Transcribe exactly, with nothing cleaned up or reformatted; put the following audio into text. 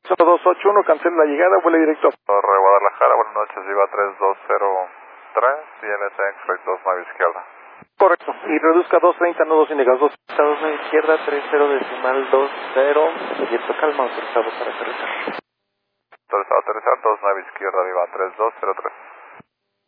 dos ocho uno, cancela la llegada, vuela directo a Torre Guadalajara, buenas noches, Viva tres dos cero tres, I N S X-Ray dos nueve izquierda. correcto, y reduzca dos treinta, nudos indicadores dos. dos nueve izquierda, tres cero decimal dos cero, viento calma, autorizado para aterrizar. Autorizado a aterrizar, dos nueve izquierda, Viva tres dos cero tres.